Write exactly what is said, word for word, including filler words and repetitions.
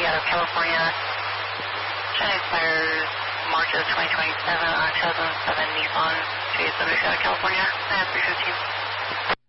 out of California. China expires March of twenty twenty-seven on two thousand seven Nissan Chase, subject out of California. I have three fifteen.